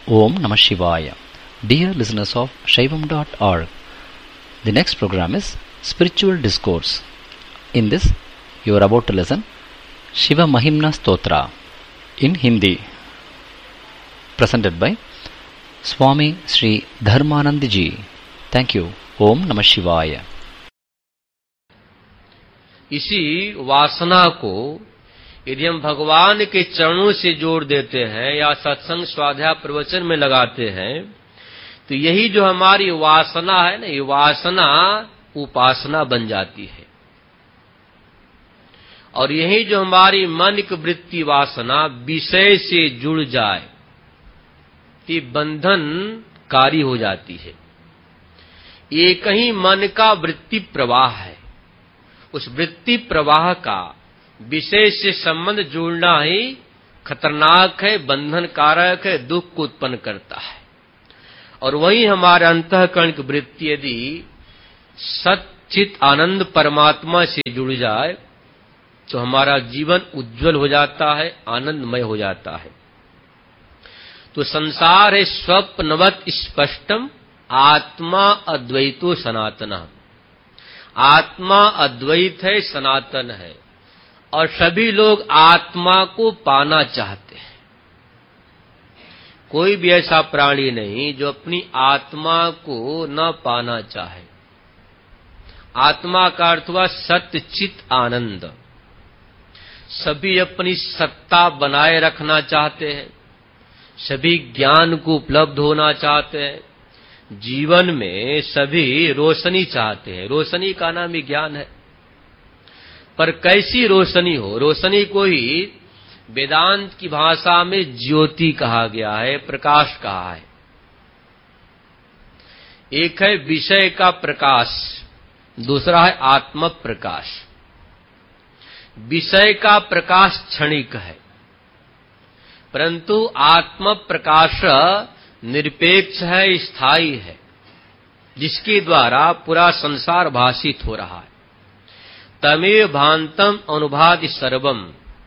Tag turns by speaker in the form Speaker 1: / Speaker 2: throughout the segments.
Speaker 1: Om Namah Shivaya. Dear listeners of Shaivam.org, the next program is Spiritual Discourse. In this, you are about to listen Shiva Mahimna Stotra in Hindi, presented by Swami Sri Dharmanand Ji. Thank you. Om Namah Shivaya.
Speaker 2: इसी वासना को यदि हम भगवान के चरणों से जोड़ देते हैं या सत्संग स्वाध्याय प्रवचन में लगाते हैं, तो यही जो हमारी वासना है ना, ये वासना उपासना बन जाती है। और यही जो हमारी मन की वृत्ति वासना विषय से जुड़ जाए, ये बंधनकारी हो जाती है। एक ही मन का वृत्ति प्रवाह है, उस वृत्ति प्रवाह का विषय से संबंध जोड़ना ही खतरनाक है, बंधनकारक है, दुख को उत्पन्न करता है। और वही हमारे अंतःकरण की वृत्ति यदि सच्चित आनंद परमात्मा से जुड़ जाए तो हमारा जीवन उज्जवल हो जाता है, आनंदमय हो जाता है। तो संसार है स्वप्नवत स्पष्टम, आत्मा अद्वैतो सनातन। आत्मा अद्वैत है, सनातन है, और सभी लोग आत्मा को पाना चाहते हैं। कोई भी ऐसा प्राणी नहीं जो अपनी आत्मा को न पाना चाहे। आत्मा का अर्थ हुआ सत्य चित आनंद। सभी अपनी सत्ता बनाए रखना चाहते हैं, सभी ज्ञान को उपलब्ध होना चाहते हैं। जीवन में सभी रोशनी चाहते हैं। रोशनी का नाम ही ज्ञान है। पर कैसी रोशनी हो? रोशनी को ही वेदांत की भाषा में ज्योति कहा गया है, प्रकाश कहा है। एक है विषय का प्रकाश, दूसरा है आत्म प्रकाश। विषय का प्रकाश क्षणिक है, परंतु आत्म प्रकाश निरपेक्ष है, स्थायी है, जिसके द्वारा पूरा संसार भाषित हो रहा है। तमेव भांतम अनुभाति सर्वम।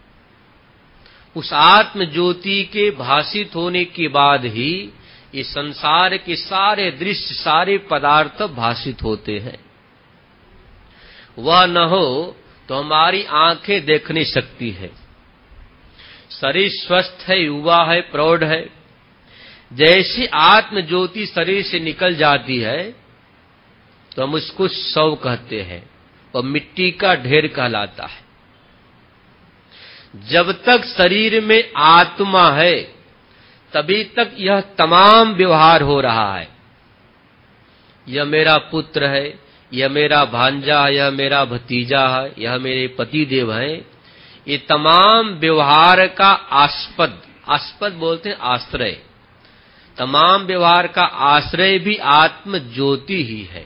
Speaker 2: उस आत्म ज्योति के भाषित होने के बाद ही इस संसार के सारे दृश्य, सारे पदार्थ भाषित होते हैं। वह न हो तो हमारी आंखें देख नहीं सकती है। शरीर स्वस्थ है, युवा है, प्रौढ़ है। जैसे आत्म ज्योति शरीर से निकल जाती है तो हम उसको शव कहते हैं, और मिट्टी का ढेर कहलाता है। जब तक शरीर में आत्मा है तभी तक यह तमाम व्यवहार हो रहा है। यह मेरा पुत्र है, यह मेरा भांजा है, यह मेरा भतीजा है, यह मेरे पतिदेव हैं। ये तमाम व्यवहार का आस्पद बोलते हैं आश्रय। तमाम व्यवहार का आश्रय भी आत्म ज्योति ही है।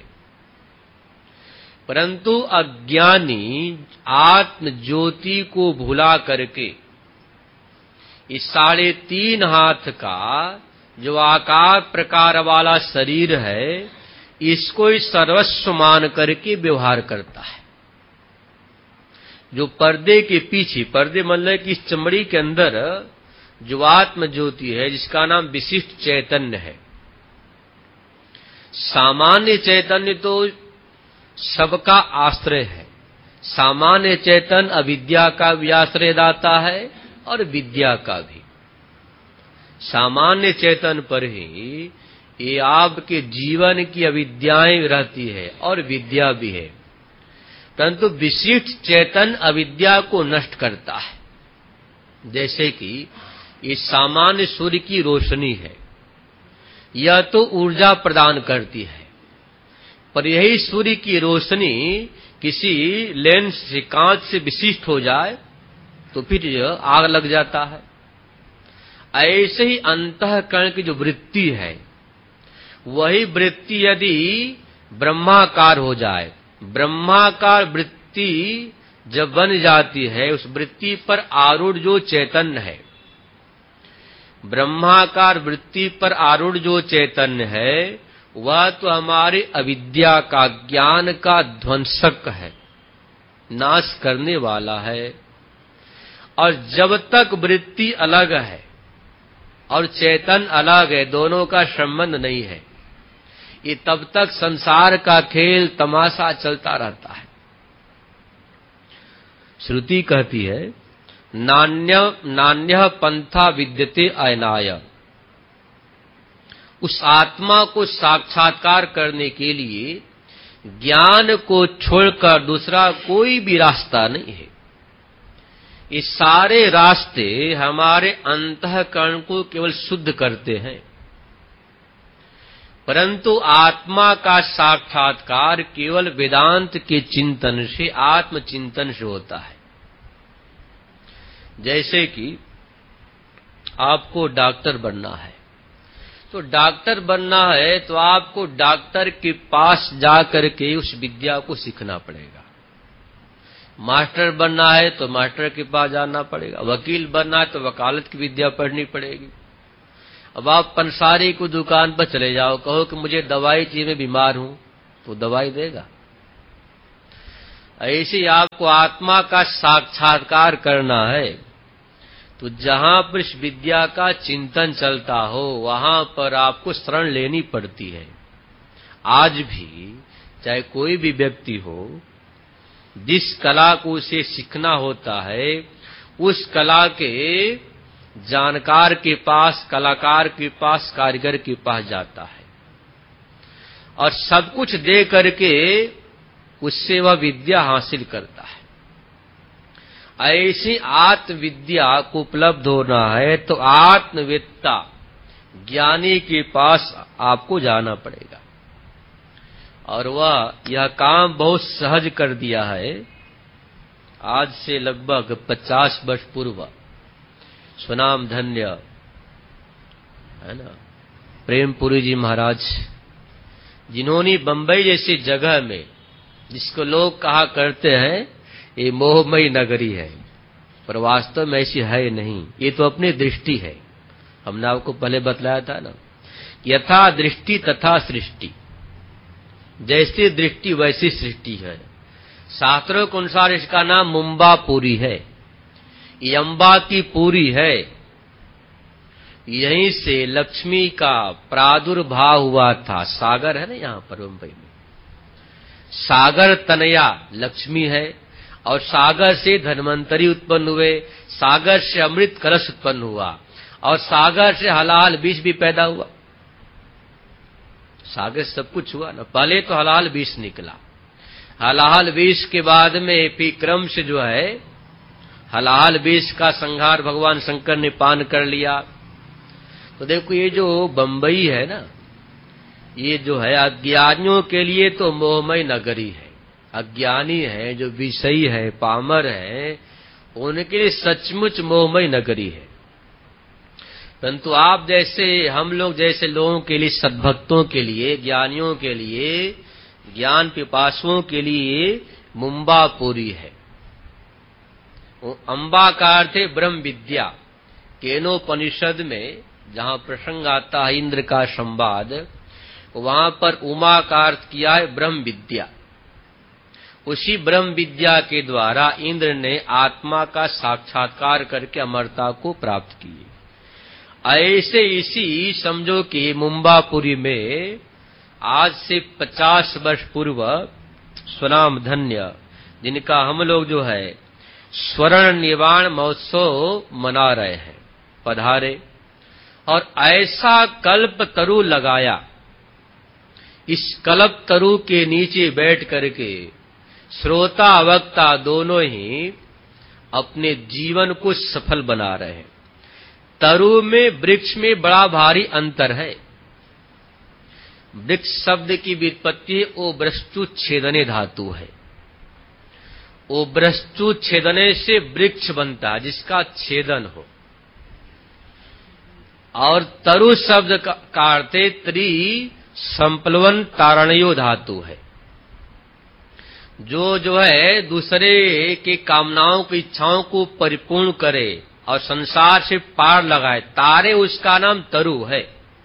Speaker 2: परंतु अज्ञानी आत्म ज्योति को भुला करके इस 3.5 हाथ का जो आकार प्रकार वाला शरीर है, इसको ही सर्वस्व मान करके व्यवहार करता है। जो पर्दे के पीछे, पर्दे मतलब कि इस चमड़ी के अंदर जो आत्म ज्योति है, जिसका नाम विशिष्ट चैतन्य है। सामान्य चैतन्य तो सबका आश्रय है। सामान्य चैतन्य अविद्या का भी आश्रय दाता है और विद्या का भी। सामान्य चैतन्य पर ही ये आपके जीवन की अविद्याएं रहती है और विद्या भी है। परंतु विशिष्ट चैतन्य अविद्या को नष्ट करता है। जैसे कि ये सामान्य सूर्य की रोशनी है, यह तो ऊर्जा प्रदान करती है, पर यही सूर्य की रोशनी किसी लेंस से, कांच से विशिष्ट हो जाए तो फिर यह आग लग जाता है। ऐसे ही अंतःकरण की जो वृत्ति है, वही वृत्ति यदि ब्रह्माकार हो जाए, ब्रह्माकार वृत्ति जब बन जाती है, उस वृत्ति पर आरूढ़ जो चैतन्य है, ब्रह्माकार वृत्ति पर आरूढ़ जो चैतन्य है, वह तो हमारे अविद्या का, ज्ञान का ध्वंसक है, नाश करने वाला है। और जब तक वृत्ति अलग है, और चेतन अलग है, दोनों का संबंध नहीं है। ये तब तक संसार का खेल तमाशा चलता रहता है। श्रुति कहती है नान्य पंथा विद्यते अयनाय। उस आत्मा को साक्षात्कार करने के लिए ज्ञान को छोड़कर दूसरा कोई भी रास्ता नहीं है। ये सारे रास्ते हमारे अंतःकरण को केवल शुद्ध करते हैं, परंतु आत्मा का साक्षात्कार केवल वेदांत के चिंतन से, आत्मचिंतन से होता है। जैसे कि आपको डॉक्टर बनना है, तो डॉक्टर बनना है तो आपको डॉक्टर के पास जाकर के उस विद्या को सीखना पड़ेगा। मास्टर बनना है तो मास्टर के पास जाना पड़ेगा। वकील बनना है तो वकालत की विद्या पढ़नी पड़ेगी। अब आप पंसारी को दुकान पर चले जाओ, कहो कि मुझे दवाई चाहिए, मैं बीमार हूं, तो दवाई देगा। ऐसे आपको आत्मा का साक्षात्कार करना है तो जहां पर इस विद्या का चिंतन चलता हो वहां पर आपको शरण लेनी पड़ती है। आज भी चाहे कोई भी व्यक्ति हो, जिस कला को उसे सीखना होता है उस कला के जानकार के पास, कलाकार के पास, कारीगर के पास जाता है और सब कुछ दे करके उससे वह विद्या हासिल करता है। ऐसी आत्मविद्या को उपलब्ध होना है तो आत्मवेत्ता ज्ञानी के पास आपको जाना पड़ेगा। और वह यह काम बहुत सहज कर दिया है। आज से लगभग 50 वर्ष पूर्व स्वनाम धन्य है ना प्रेमपुरी जी महाराज, जिन्होंने बंबई जैसी जगह में, जिसको लोग कहा करते हैं ये मोहमयी नगरी है, पर वास्तव में ऐसी है नहीं, ये तो अपनी दृष्टि है। हमने आपको पहले बतलाया था ना, यथा दृष्टि तथा सृष्टि, जैसी दृष्टि वैसी सृष्टि है। शास्त्रों के अनुसार इसका नाम मुंबापुरी है, ये अम्बा की पुरी है। यहीं से लक्ष्मी का प्रादुर्भाव हुआ था। सागर है ना यहाँ पर मुंबई में, सागर तनया लक्ष्मी है और सागर से धन्वंतरी उत्पन्न हुए, सागर से अमृत कलश उत्पन्न हुआ और सागर से हलाल बीज भी पैदा हुआ। सागर से सब कुछ हुआ ना। पहले तो हलाल बीज निकला, हलाल बीज के बाद में फिर क्रम से जो है हलाल बीज का संहार भगवान शंकर ने पान कर लिया। तो देखो ये जो बंबई है ना, ये जो है अज्ञानियों के लिए तो मोहमय नगरी है। अज्ञानी है, जो विषयी है, पामर है, उनके लिए सचमुच मोहमय नगरी है। परंतु आप जैसे, हम लोग जैसे लोगों के लिए, सद्भक्तों के लिए, ज्ञानियों के लिए, ज्ञान पिपासुओं के लिए मुंबापुरी है। अम्बा का अर्थ है ब्रह्म विद्या। केनोपनिषद में जहां प्रसंग आता है इंद्र का संवाद, वहां पर उमा का अर्थ किया है ब्रह्म विद्या। उसी ब्रह्म विद्या के द्वारा इंद्र ने आत्मा का साक्षात्कार करके अमरता को प्राप्त की। ऐसे इसी समझो कि मुंबापुरी में आज से 50 वर्ष पूर्व स्वनाम धन्य, जिनका हम लोग जो है स्वर्ण निर्वाण महोत्सव मना रहे हैं, पधारे और ऐसा कल्प तरु लगाया। इस कल्प तरु के नीचे बैठ करके श्रोता वक्ता दोनों ही अपने जीवन को सफल बना रहे हैं। तरु में, वृक्ष में बड़ा भारी अंतर है। वृक्ष शब्द की व्युत्पत्ति ओ वृक्षुच्छेदने धातु है। ओ वृक्षुच्छेदने से वृक्ष बनता है जिसका छेदन हो। और तरु शब्द का अर्थ त्रि संप्लवन तारणयो धातु है। जो है दूसरे के कामनाओं की इच्छाओं को परिपूर्ण करे और संसार से पार लगाए, तारे, उसका नाम तरु है।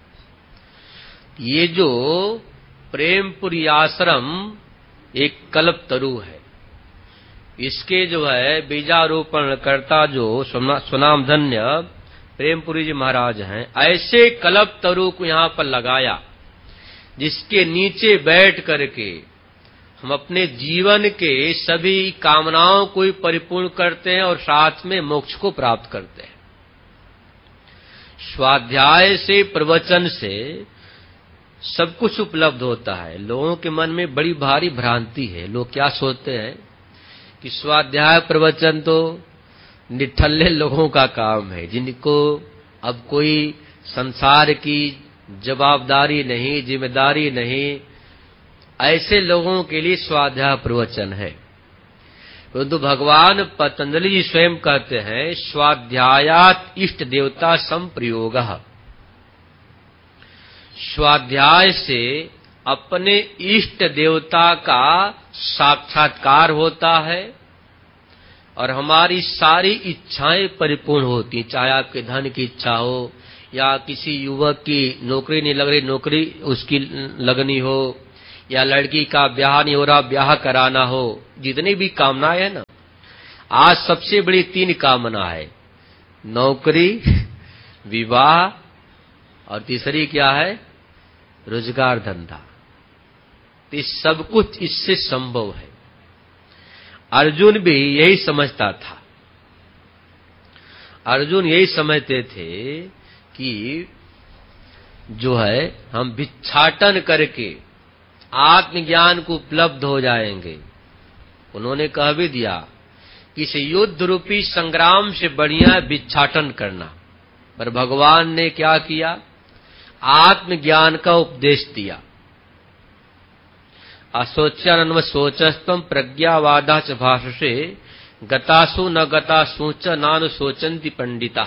Speaker 2: ये जो प्रेमपुरी आश्रम एक कल्प तरु है। इसके जो है बीजारोपण करता जो स्वनाम धन्य प्रेमपुरी जी महाराज हैं, ऐसे कल्प तरु को यहाँ पर लगाया जिसके नीचे बैठ करके हम अपने जीवन के सभी कामनाओं को ही परिपूर्ण करते हैं और साथ में मोक्ष को प्राप्त करते हैं। स्वाध्याय से, प्रवचन से सब कुछ उपलब्ध होता है। लोगों के मन में बड़ी भारी भ्रांति है। लोग क्या सोचते हैं कि स्वाध्याय प्रवचन तो निठल्ले लोगों का काम है, जिनको अब कोई संसार की जवाबदारी नहीं, जिम्मेदारी नहीं, ऐसे लोगों के लिए स्वाध्याय प्रवचन है। परंतु भगवान पतंजलि जी स्वयं कहते हैं, स्वाध्यायात इष्ट देवता संप्रयोगः। स्वाध्याय से अपने इष्ट देवता का साक्षात्कार होता है और हमारी सारी इच्छाएं परिपूर्ण होती हैं। चाहे आपके धन की इच्छा हो या किसी युवक की नौकरी नहीं लग रही, नौकरी उसकी लगनी हो, या लड़की का ब्याह नहीं हो रहा, ब्याह कराना हो, जितनी भी कामनाएं है ना, आज सबसे बड़ी 3 कामना है, नौकरी, विवाह और तीसरी क्या है, रोजगार धंधा। तो सब कुछ इससे संभव है। अर्जुन भी यही समझता था। अर्जुन यही समझते थे कि जो है हम भिक्षाटन करके आत्मज्ञान को उपलब्ध हो जाएंगे। उन्होंने कह भी दिया कि इस युद्ध रूपी संग्राम से बढ़िया भिक्षाटन करना। पर भगवान ने क्या किया, आत्मज्ञान का उपदेश दिया। असोच्यानन्व सोचस्तम प्रज्ञावादा च भाषसे गतासु न गतासु च नानु सोचन्ति पंडिता।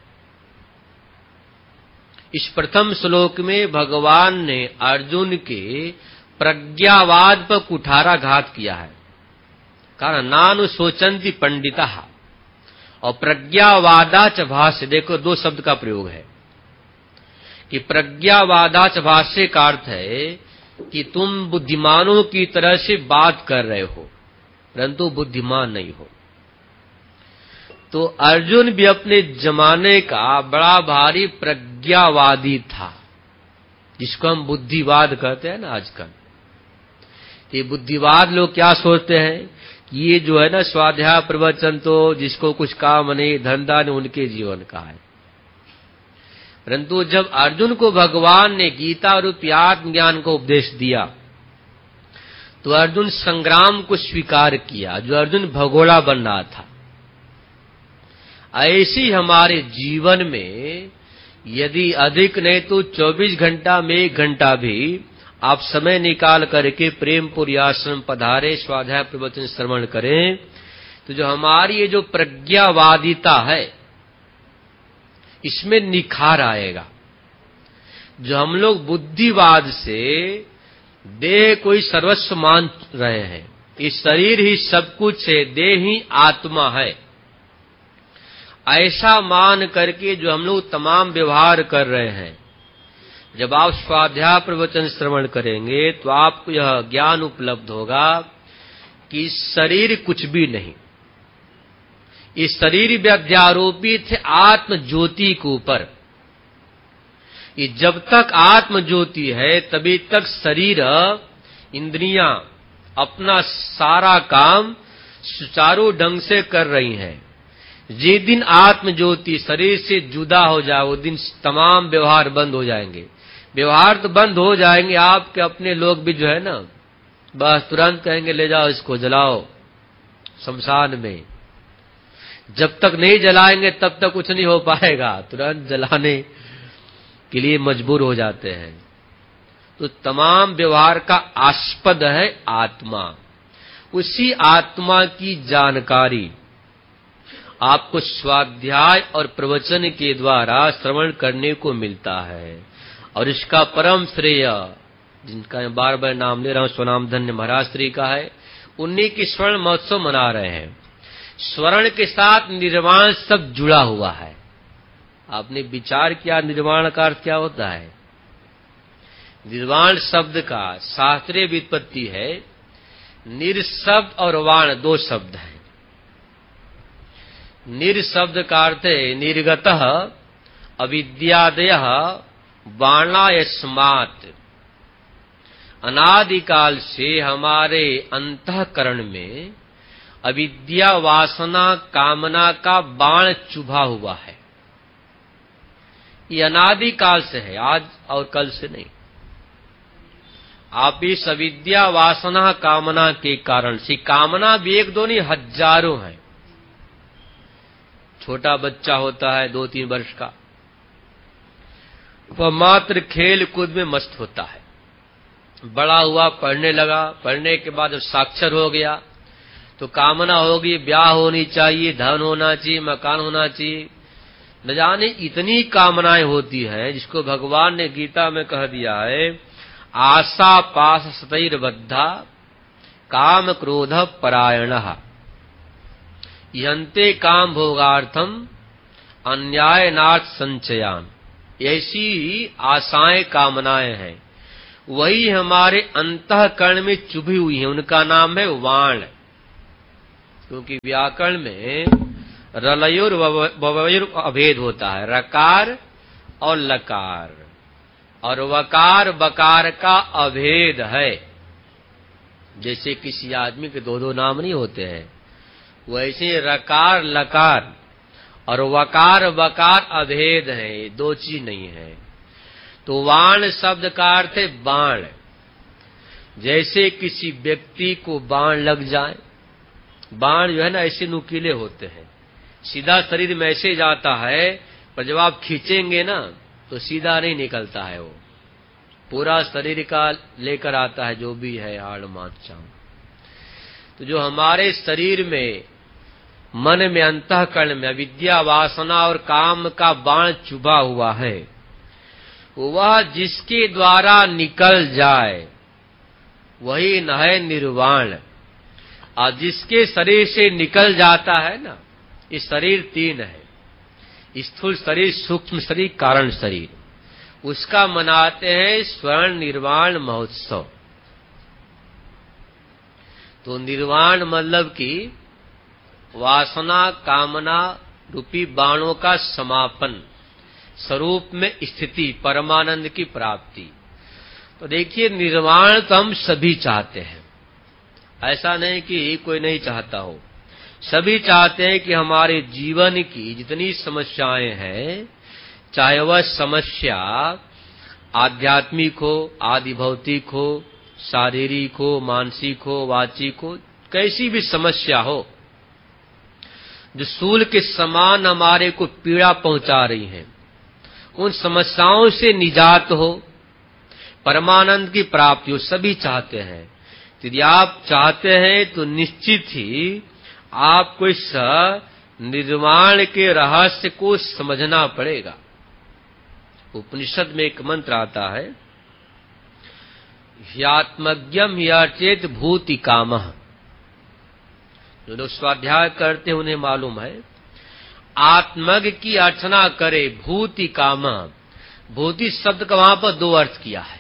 Speaker 2: इस प्रथम श्लोक में भगवान ने अर्जुन के प्रज्ञावाद पर कुठाराघात किया है। कारण नानु सोचन्ति पंडिता और प्रज्ञावादा च भाष्य, देखो 2 शब्द का प्रयोग है कि प्रज्ञावादा च भाष्य का अर्थ है कि तुम बुद्धिमानों की तरह से बात कर रहे हो परंतु बुद्धिमान नहीं हो। तो अर्जुन भी अपने जमाने का बड़ा भारी प्रज्ञावादी था, जिसको हम बुद्धिवाद कहते हैं ना आजकल। ये बुद्धिवाद लोग क्या सोचते हैं कि ये जो है ना स्वाध्याय प्रवचन तो जिसको कुछ काम नहीं, धंधा नहीं, उनके जीवन का है। परंतु जब अर्जुन को भगवान ने गीता रूपी आत्मज्ञान को उपदेश दिया तो अर्जुन संग्राम को स्वीकार किया। जो अर्जुन भगोड़ा बन रहा था, ऐसी हमारे जीवन में यदि अधिक नहीं तो 24 घंटा में 1 घंटा भी आप समय निकाल करके प्रेमपुरी आश्रम पधारे, स्वाध्याय प्रवचन श्रवण करें, तो जो हमारी ये जो प्रज्ञावादिता है इसमें निखार आएगा। जो हम लोग बुद्धिवाद से देह कोई सर्वस्व मान रहे हैं, इस शरीर ही सब कुछ है, देह ही आत्मा है, ऐसा मान करके जो हम लोग तमाम व्यवहार कर रहे हैं, जब आप स्वाध्याय प्रवचन श्रवण करेंगे तो आपको यह ज्ञान उपलब्ध होगा कि शरीर कुछ भी नहीं। इस शरीर व्याध्यारोपित है आत्म ज्योति के ऊपर। ये जब तक आत्म ज्योति है तभी तक शरीर, इंद्रियां अपना सारा काम सुचारू ढंग से कर रही हैं। जिस दिन आत्म ज्योति शरीर से जुदा हो जाए वो दिन तमाम व्यवहार बंद हो जाएंगे। व्यवहार तो बंद हो जाएंगे, आपके अपने लोग भी जो है ना बस तुरंत कहेंगे ले जाओ इसको जलाओ शमशान में। जब तक नहीं जलाएंगे तब तक कुछ नहीं हो पाएगा, तुरंत जलाने के लिए मजबूर हो जाते हैं। तो तमाम व्यवहार का आस्पद है आत्मा। उसी आत्मा की जानकारी आपको स्वाध्याय और प्रवचन के द्वारा श्रवण करने को मिलता है। और इसका परम श्रेय, जिनका मैं बार बार नाम ले रहा हूं, स्वनाम धन्य महाराज श्री का है। उन्हीं की स्वर्ण महोत्सव मना रहे हैं। स्वर्ण के साथ निर्वाण सब जुड़ा हुआ है। आपने विचार किया निर्वाण का अर्थ क्या होता है? निर्वाण शब्द का शास्त्रीय व्युत्पत्ति है, निर्शब्द और वाण 2 शब्द हैं। निर शब्द का अर्थ है निर्गतः अविद्यादयः बाणायस्मात्, अनादिकाल से हमारे अंतःकरण में अविद्या वासना कामना का बाण चुभा हुआ है। ये अनादिकाल से है, आज और कल से नहीं। आप इस अविद्या वासना कामना के कारण से, कामना भी एक दो नहीं हजारों हैं। छोटा बच्चा होता है 2-3 वर्ष का, वह मात्र खेल कूद में मस्त होता है। बड़ा हुआ, पढ़ने लगा, पढ़ने के बाद जब साक्षर हो गया तो कामना होगी ब्याह होनी चाहिए, धन होना चाहिए, मकान होना चाहिए, न जाने इतनी कामनाएं होती हैं, जिसको भगवान ने गीता में कह दिया है, आशा पाश सतैर्बद्धा काम क्रोध परायणः यन्ते काम भोगार्थम अन्याय नाथ संचयान। ऐसी आशाएं कामनाएं हैं, वही हमारे अंतःकरण में चुभी हुई हैं। उनका नाम है वाण। क्योंकि व्याकरण में रलयोर ववयोर अभेद होता है, रकार और लकार, और वकार बकार का अभेद है। जैसे किसी आदमी के 2-2 नाम नहीं होते हैं, वैसे रकार लकार और वकार बकार अभेद है, 2 चीज नहीं है। तो वाण शब्द का अर्थ है बाण। जैसे किसी व्यक्ति को बाण लग जाए, बाण जो है ना ऐसे नुकीले होते हैं, सीधा शरीर में ऐसे जाता है, पर जब आप खींचेंगे ना तो सीधा नहीं निकलता है, वो पूरा शरीर का लेकर आता है, जो भी है हाड़ मांस चाम। तो जो हमारे शरीर में, मन में, अंतःकरण में अविद्या वासना और काम का बाण चुभा हुआ है, वह जिसके द्वारा निकल जाए वही न है निर्वाण। और जिसके शरीर से निकल जाता है ना, इस शरीर 3 है, स्थूल शरीर, सूक्ष्म शरीर, कारण शरीर, उसका मनाते हैं स्वर्ण निर्वाण महोत्सव। तो निर्वाण मतलब कि वासना कामना रूपी बाणों का समापन, स्वरूप में स्थिति, परमानंद की प्राप्ति। तो देखिए, निर्वाण तो हम सभी चाहते हैं, ऐसा नहीं कि कोई नहीं चाहता हो। सभी चाहते हैं कि हमारे जीवन की जितनी समस्याएं हैं, चाहे वह समस्या आध्यात्मिक हो, आदि भौतिक हो, शारीरिक हो, मानसिक हो, वाचिक हो, कैसी भी समस्या हो, जो सूल के समान हमारे को पीड़ा पहुंचा रही हैं, उन समस्याओं से निजात हो, परमानंद की प्राप्ति हो, सभी चाहते हैं। यदि आप चाहते हैं तो निश्चित ही आपको इस निर्वाण के रहस्य को समझना पड़ेगा। उपनिषद में एक मंत्र आता है, ह्यात्मज्ञम ह्याचेत भूति कामः। जो लोग स्वाध्याय करते हैं उन्हें मालूम है, आत्मज्ञ की अर्चना करे भूति कामः। भूति शब्द का वहां पर 2 अर्थ किया है,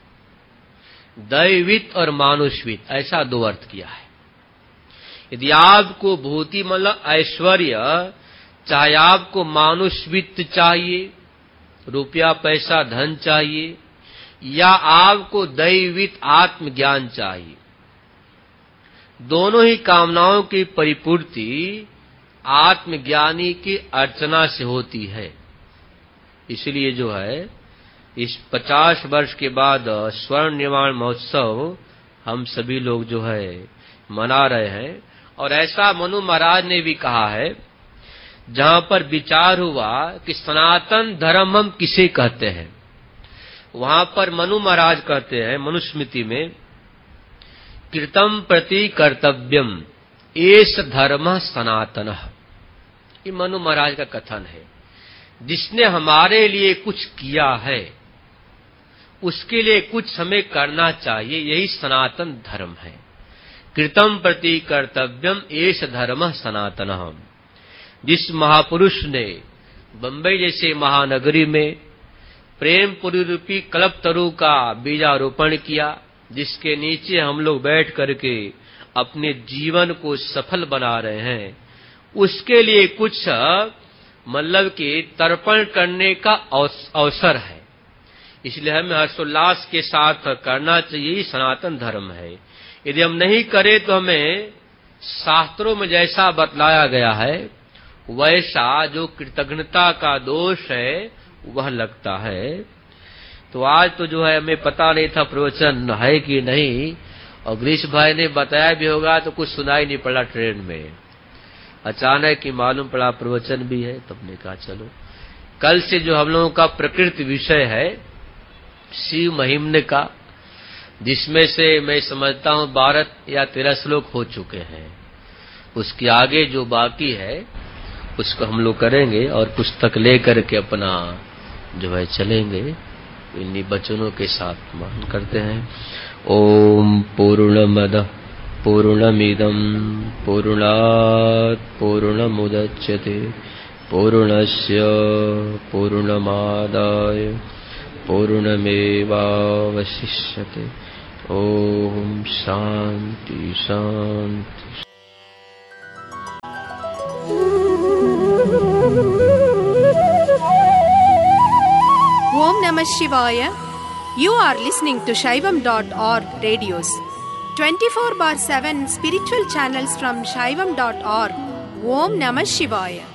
Speaker 2: दैवित और मानुषवित, ऐसा 2 अर्थ किया है। यदि आपको भूति मतलब ऐश्वर्य, चाहे आपको मानुषवित चाहिए, रुपया पैसा धन चाहिए, या आपको दैवित आत्मज्ञान चाहिए, दोनों ही कामनाओं की परिपूर्ति आत्मज्ञानी की अर्चना से होती है। इसलिए जो है, इस 50 वर्ष के बाद स्वर्ण निर्वाण महोत्सव हम सभी लोग जो है मना रहे हैं। और ऐसा मनु महाराज ने भी कहा है, जहां पर विचार हुआ कि सनातन धर्म हम किसे कहते हैं, वहां पर मनु महाराज कहते हैं मनुस्मृति में, कृतं प्रति कर्तव्यम एष धर्म सनातनः। ये मनु महाराज का कथन है, जिसने हमारे लिए कुछ किया है उसके लिए कुछ हमें करना चाहिए, यही सनातन धर्म है। कृतं प्रति कर्तव्यम एष धर्म सनातनः। जिस महापुरुष ने बंबई जैसे महानगरी में प्रेमपुरी रूपी कल्पतरु का बीजारोपण किया, जिसके नीचे हम लोग बैठ करके अपने जीवन को सफल बना रहे हैं, उसके लिए कुछ मतलब कि तर्पण करने का अवसर है, इसलिए हमें हर्षोल्लास के साथ करना चाहिए। सनातन धर्म है। यदि हम नहीं करें तो हमें शास्त्रों में जैसा बतलाया गया है वैसा जो कृतज्ञता का दोष है वह लगता है। तो आज तो जो है हमें पता नहीं था प्रवचन है कि नहीं, और ग्रीश भाई ने बताया भी होगा तो कुछ सुनाई नहीं पड़ा ट्रेन में, अचानक ही मालूम पड़ा प्रवचन भी है। तब ने कहा चलो कल से जो हम लोगों का प्रकृति विषय है शिव महिम्न का, जिसमें से मैं समझता हूँ 12 या 13 श्लोक हो चुके हैं, उसके आगे जो बाकी है उसको हम लोग करेंगे और पुस्तक लेकर के अपना जो है चलेंगे। इन्हीं वचनों के साथ मान करते हैं। ओम पूर्णमदः पूर्णमिदं पूर्णात् पूर्णमुदच्यते पूर्णस्य पूर्णमादाय पूर्णमेवावशिष्यते। ओम शांति शांति।
Speaker 3: Om Namah Shivaya. You are listening to Shaivam.org radios. 24/7 spiritual channels from Shaivam.org. Om Namah Shivaya.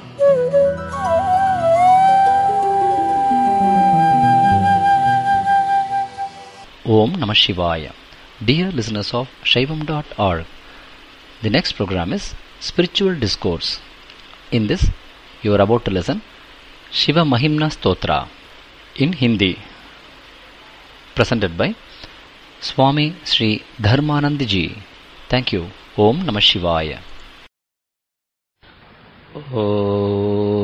Speaker 1: Om Namah Shivaya. Dear listeners of Shaivam.org, the next program is Spiritual Discourse. In this, you are about to listen Shiva Mahimna Stotra in Hindi, presented by Swami Sri Dharmanand Ji. Thank you. Om Namah Shivaya.
Speaker 2: Om